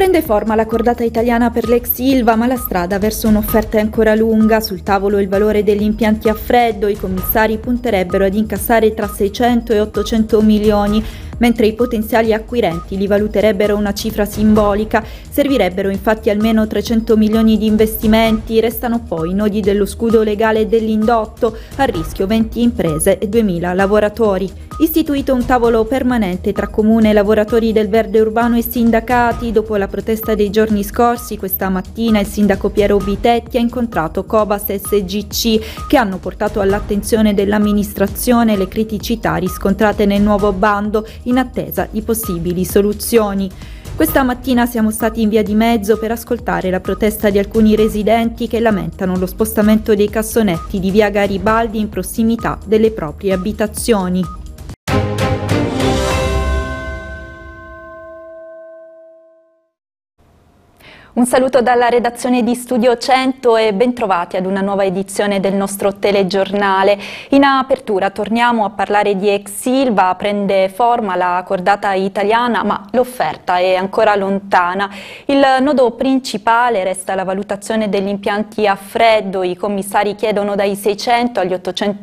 Prende forma la cordata italiana per l'ex Ilva, ma la strada verso un'offerta è ancora lunga. Sul tavolo il valore degli impianti a freddo, i commissari punterebbero ad incassare tra 600 e 800 milioni, mentre i potenziali acquirenti li valuterebbero una cifra simbolica. Servirebbero infatti almeno 300 milioni di investimenti, restano poi i nodi dello scudo legale dell'indotto, a rischio 20 imprese e 2000 lavoratori. Istituito un tavolo permanente tra comune, lavoratori del verde urbano e sindacati. Dopo la protesta dei giorni scorsi, questa mattina il sindaco Piero Vitetti ha incontrato Cobas e SGC, che hanno portato all'attenzione dell'amministrazione le criticità riscontrate nel nuovo bando, in attesa di possibili soluzioni. Questa mattina siamo stati in via di mezzo per ascoltare la protesta di alcuni residenti che lamentano lo spostamento dei cassonetti di via Garibaldi in prossimità delle proprie abitazioni. Un saluto dalla redazione di Studio 100 e bentrovati ad una nuova edizione del nostro telegiornale. In apertura torniamo a parlare di ex Ilva, prende forma la cordata italiana, ma l'offerta è ancora lontana. Il nodo principale resta la valutazione degli impianti a freddo, i commissari chiedono dai 600 agli 800